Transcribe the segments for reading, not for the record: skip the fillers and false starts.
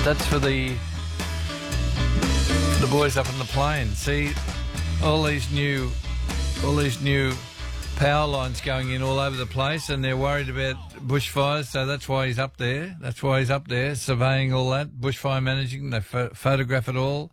That's for the boys up in the plains. See, all these new power lines going in all over the place, and they're worried about bushfires. So that's why he's up there. That's why he's up there surveying all that, bushfire managing. They photograph it all.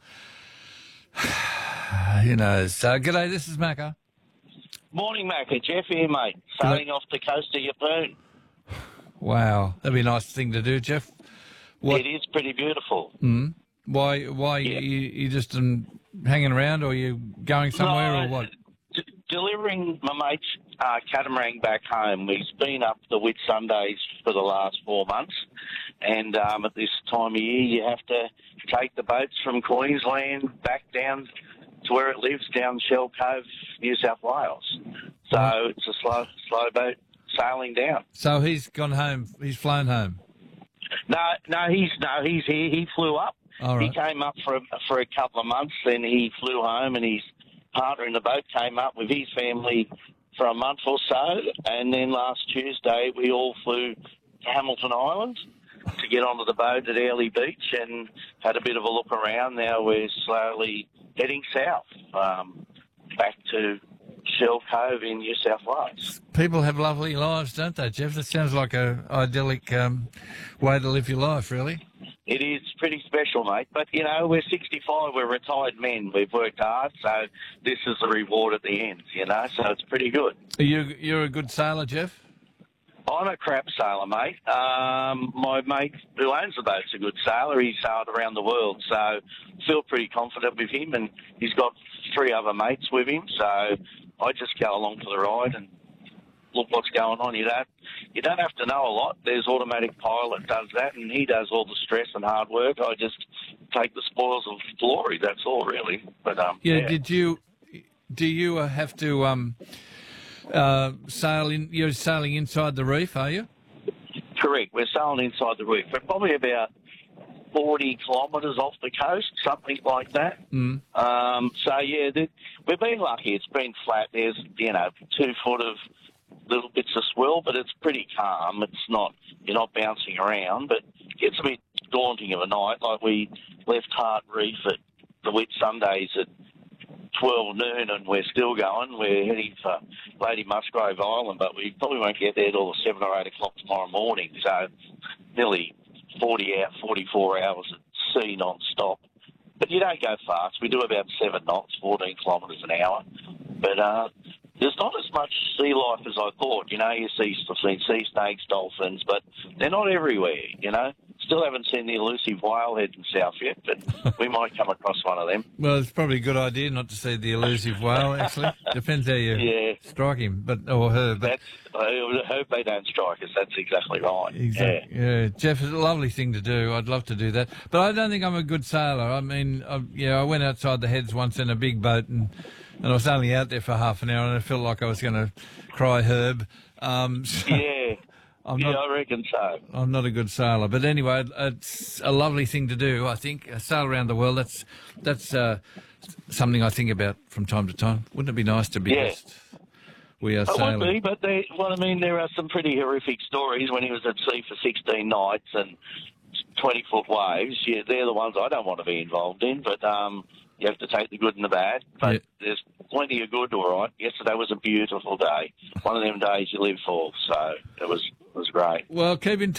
Who knows? So, g'day. This is Macca. Morning, Macca. Jeff here, mate. Sailing off the coast of Yeppoon. Wow, that'd be a nice thing to do, Jeff. It is pretty beautiful. Why? Yeah. You just hanging around, or you going somewhere, or what? Delivering my mate's catamaran back home. He's been up the Whitsundays for the last 4 months, and at this time of year, you have to take the boats from Queensland back down to where it lives, down Shell Cove, New South Wales. So it's a slow boat sailing down. So he's gone home. He's flown home. No, he's here. He flew up. All right. He came up for a couple of months, then he flew home, and his partner in the boat came up with his family for a month or so, and then last Tuesday we all flew to Hamilton Island to get onto the boat at Airlie Beach and had a bit of a look around. Now we're slowly heading south, back to Shell Cove in New South Wales. People have lovely lives, don't they, Jeff? That sounds like an idyllic way to live your life, really. It is pretty special, mate. But, you know, we're 65, we're retired men. We've worked hard, so this is the reward at the end, you know, so it's pretty good. You're a good sailor, Jeff? I'm a crap sailor, mate. My mate who owns the boat's a good sailor. He's sailed around the world, so I feel pretty confident with him, and he's got 3 other mates with him, so I just go along for the ride and look what's going on. You don't have to know a lot. There's automatic pilot does that, and he does all the stress and hard work. I just take the spoils of glory. That's all, really. But yeah. Do you have to sail in? You're sailing inside the reef, are you? Correct. We're sailing inside the reef. We're probably about 40 kilometres off the coast, something like that. So yeah, we've been lucky. It's been flat. There's 2 foot of little bits of swell, but it's pretty calm. You're not bouncing around, but it gets a bit daunting of a night. Like we left Hart Reef at the Whitsundays at 12 noon, and we're still going. We're heading for Lady Musgrave Island, but we probably won't get there till 7 or 8 o'clock tomorrow morning. So nearly 44 hours at sea non-stop. But you don't go fast. We do about 7 knots, 14 kilometres an hour. But there's not as much sea life as I thought. You know, you see sea snakes, dolphins, but they're not everywhere, you know. Still haven't seen the elusive whalehead in South yet, but we might come across one of them. Well, it's probably a good idea not to see the elusive whale, actually. Depends how you strike him, or her. But I hope they don't strike us. That's exactly right. Exactly. Yeah, Jeff, it's a lovely thing to do. I'd love to do that. But I don't think I'm a good sailor. I mean, I went outside the heads once in a big boat, and I was only out there for half an hour, and I felt like I was going to cry herb. I reckon so. I'm not a good sailor, but anyway, it's a lovely thing to do. I think sail around the world. That's something I think about from time to time. Wouldn't it be nice to be just we are sailing? It would be, but there are some pretty horrific stories when he was at sea for 16 nights and 20-foot waves. Yeah, they're the ones I don't want to be involved in, but you have to take the good and the bad. But there's plenty of good, all right. Yesterday was a beautiful day. One of them days you live for, so it was great. Well, keep in touch.